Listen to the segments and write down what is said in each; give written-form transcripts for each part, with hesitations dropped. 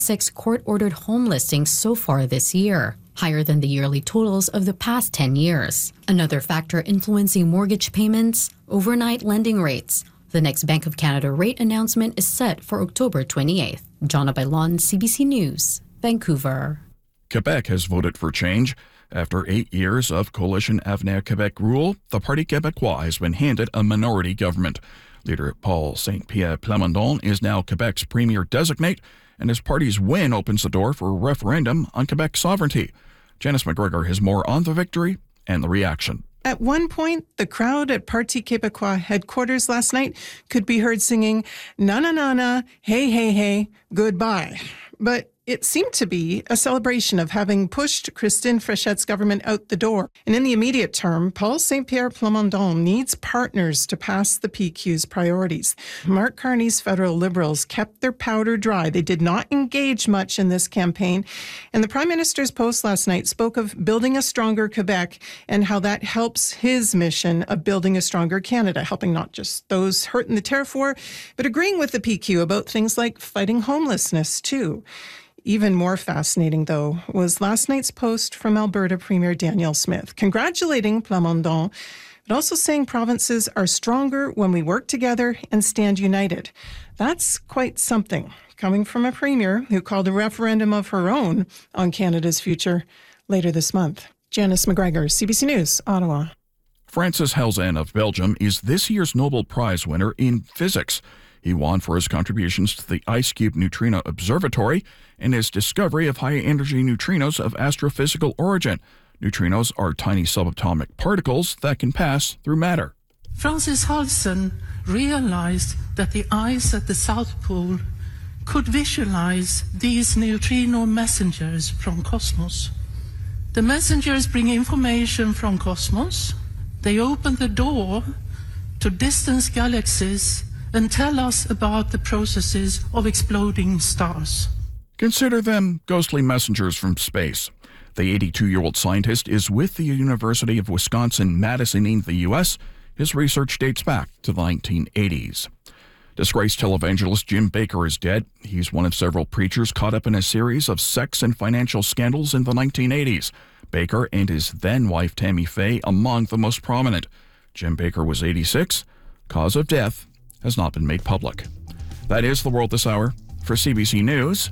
6 court-ordered home listings so far this year, higher than the yearly totals of the past 10 years. Another factor influencing mortgage payments, overnight lending rates. The next Bank of Canada rate announcement is set for October 28th. Jonna Bailon, CBC News, Vancouver. Quebec has voted for change. After 8 years of Coalition Avenir Québec rule, the Parti Québécois has been handed a minority government. Leader Paul Saint-Pierre Plamondon is now Quebec's premier designate, and his party's win opens the door for a referendum on Quebec's sovereignty. Janice McGregor has more on the victory and the reaction. At one point, the crowd at Parti Québécois headquarters last night could be heard singing, "Na na na na, hey hey hey, goodbye." But it seemed to be a celebration of having pushed Christine Fréchette's government out the door. And in the immediate term, Paul Saint-Pierre Plamondon needs partners to pass the PQ's priorities. Mark Carney's federal Liberals kept their powder dry. They did not engage much in this campaign. And the Prime Minister's post last night spoke of building a stronger Quebec and how that helps his mission of building a stronger Canada, helping not just those hurt in the tariff war, but agreeing with the PQ about things like fighting homelessness, too. Even more fascinating, though, was last night's post from Alberta Premier Danielle Smith, congratulating Plamondon, but also saying provinces are stronger when we work together and stand united. That's quite something, coming from a premier who called a referendum of her own on Canada's future later this month. Janice McGregor, CBC News, Ottawa. Francis Helzen of Belgium is this year's Nobel Prize winner in physics. He won for his contributions to the IceCube Neutrino Observatory and his discovery of high-energy neutrinos of astrophysical origin. Neutrinos are tiny subatomic particles that can pass through matter. Francis Helzen realized that the ice at the South Pole could visualize these neutrino messengers from cosmos. The messengers bring information from cosmos. They open the door to distant galaxies and tell us about the processes of exploding stars. Consider them ghostly messengers from space. The 82-year-old scientist is with the University of Wisconsin-Madison in the U.S. His research dates back to the 1980s. Disgraced televangelist Jim Bakker is dead. He's one of several preachers caught up in a series of sex and financial scandals in the 1980s. Bakker and his then-wife Tammy Faye among the most prominent. Jim Bakker was 86. Cause of death has not been made public. That is the world this hour. For CBC News,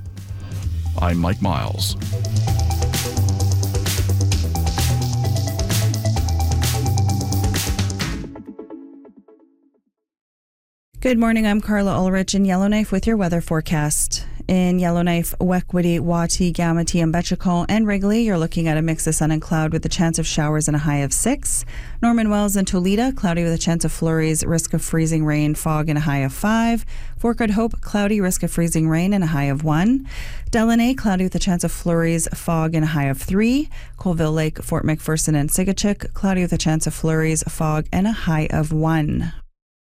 I'm Mike Miles. Good morning, I'm Carla Ulrich in Yellowknife with your weather forecast. In Yellowknife, Wekwitty, Wati, Gamati, and Betchacon and Wrigley, you're looking at a mix of sun and cloud with a chance of showers and a high of 6. Norman Wells and Toledo, cloudy with a chance of flurries, risk of freezing rain, fog, and a high of 5. Fort Good Hope, cloudy, risk of freezing rain, and a high of 1. Delaney, cloudy with a chance of flurries, fog, and a high of 3. Colville Lake, Fort McPherson, and Sigachik, cloudy with a chance of flurries, fog, and a high of 1.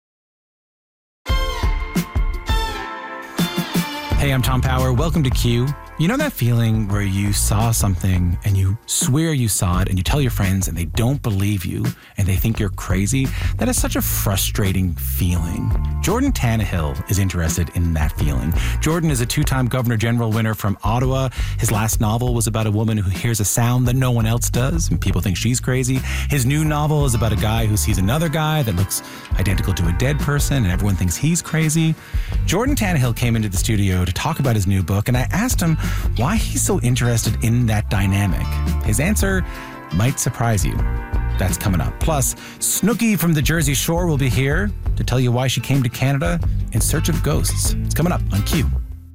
Hey, I'm Tom Power. Welcome to Q. You know that feeling where you saw something and you swear you saw it and you tell your friends and they don't believe you and they think you're crazy? That is such a frustrating feeling. Jordan Tannehill is interested in that feeling. Jordan is a 2-time Governor General winner from Ottawa. His last novel was about a woman who hears a sound that no one else does and people think she's crazy. His new novel is about a guy who sees another guy that looks identical to a dead person and everyone thinks he's crazy. Jordan Tannehill came into the studio to talk about his new book and I asked him why he's so interested in that dynamic. His answer might surprise you. That's coming up. Plus, Snooki from the Jersey Shore will be here to tell you why she came to Canada in search of ghosts. It's coming up on Q.